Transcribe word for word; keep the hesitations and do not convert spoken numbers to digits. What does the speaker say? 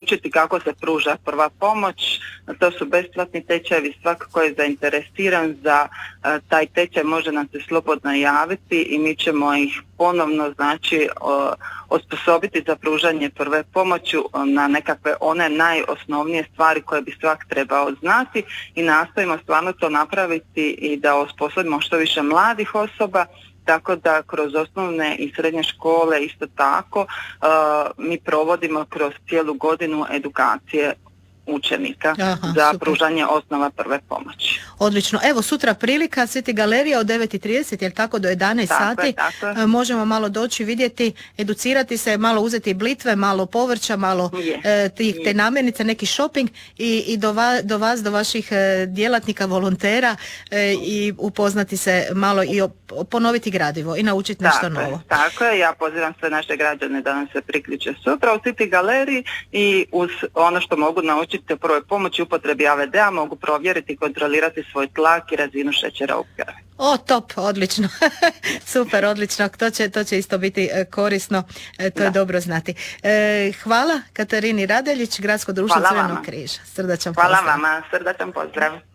učiti kako se pruža prva pomoć. To su besplatni tečajevi, svako ko je zainteresiran za uh, taj tečaj može nam se slobodno javiti i mi ćemo ih ponovno znači uh, osposobiti za pružanje prve pomoći na nekakve one najosnovnije stvari koje bi svak trebao znati i nastojimo stvarno to napraviti i da osposobimo što više mladih osoba, tako da kroz osnovne i srednje škole isto tako uh, mi provodimo kroz cijelu godinu edukacije učenika Aha, za super. pružanje osnova prve pomoći. Odlično. Evo sutra prilika, City galerija od devet i trideset, jel tako, do jedanaest sati. Tako. Možemo malo doći vidjeti, educirati se, malo uzeti blitve, malo povrća, malo je, e, tih, te namirnice, neki shopping i, i do, va, do vas, do vaših e, djelatnika, volontera e, i upoznati se malo i op, ponoviti gradivo i naučiti nešto tako novo. Je, tako je, ja pozivam sve naše građane da nam se priključe sutra u City galeriji i uz ono što mogu naučiti o prvoj pomoći, upotrebi A V D-a, mogu provjeriti i kontrolirati svoj tlak i razinu šećera u krvi. O, top, odlično. Super, odlično. To će, to će isto biti korisno. E, to da. je dobro znati. E, hvala Katarini Radeljić, Gradsko društvo Crvenog križa. Srdačan hvala pozdrav. Hvala vama, srdačan pozdrav.